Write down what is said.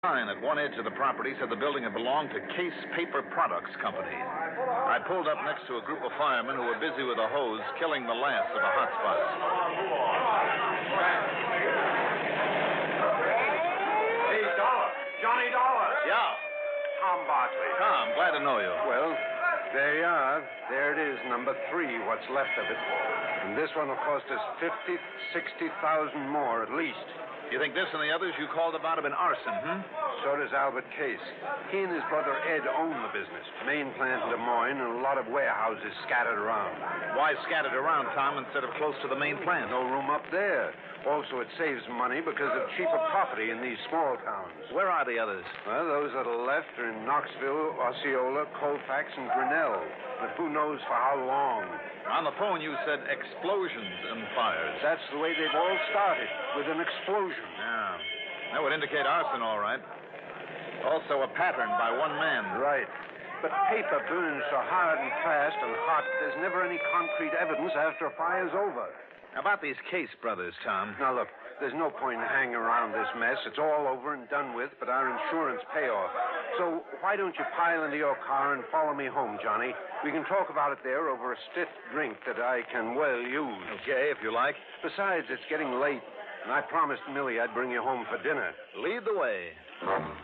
Sign at one edge of the property said the building had belonged to Case Paper Products Company. I pulled up next to a group of firemen who were busy with a hose killing the last of the hot spots. Hey, Dollar. Johnny Dollar. Yeah. Tom Barkley. Tom, glad to know you. Well, there you are. There it is, number 3, what's left of it. And this one will cost us $50,000, $60,000 more at least. You think this and the others you called about have been arson, So does Albert Case. He and his brother Ed own the business. Main plant in Des Moines and a lot of warehouses scattered around. Why scattered around, Tom, instead of close to the main plant? No room up there. Also, it saves money because of cheaper property in these small towns. Where are the others? Well, those that are left are in Knoxville, Osceola, Colfax, and Grinnell. But who knows for how long? On the phone, you said explosions and fires. That's the way they've all started, with an explosion. Yeah. That would indicate arson, all right. Also a pattern by one man. Right. But paper burns so hard and fast and hot, there's never any concrete evidence after a fire's over. About these Case brothers, Tom. Now, look, there's no point in hanging around this mess. It's all over and done with, but our insurance payoff. So why don't you pile into your car and follow me home, Johnny? We can talk about it there over a stiff drink that I can well use. Okay, if you like. Besides, it's getting late, and I promised Millie I'd bring you home for dinner. Lead the way.